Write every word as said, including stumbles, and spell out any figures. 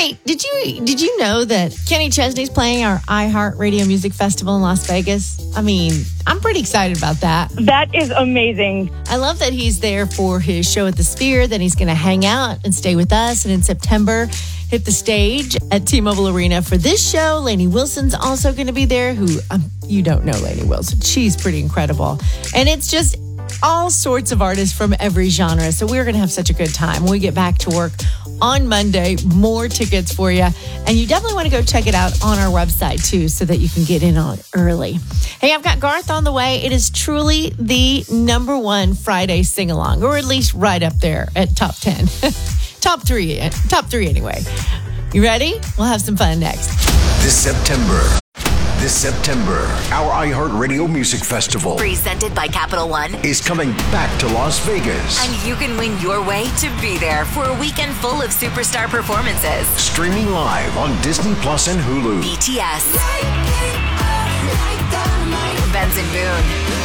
Hey, did you did you know that Kenny Chesney's playing our iHeartRadio Music Festival in Las Vegas? I mean, I'm pretty excited about that. That is amazing. I love that he's there for his show at the Sphere, then he's going to hang out and stay with us, and in September, hit the stage at T-Mobile Arena for this show. Lainey Wilson's also going to be there, who um, you don't know Lainey Wilson. She's pretty incredible. And it's just all sorts of artists from every genre. So we're going to have such a good time when we get back to work on Monday. More tickets for you. And you definitely want to go check it out on our website, too, so that you can get in on early. Hey, I've got Garth on the way. It is truly the number one Friday sing-along, or at least right up there at top ten. top three. Top three, anyway. You ready? We'll have some fun next. This September. This September, our iHeartRadio Music Festival, presented by Capital One, is coming back to Las Vegas. And you can win your way to be there for a weekend full of superstar performances. Streaming live on Disney Plus and Hulu. B T S, Benson Boone,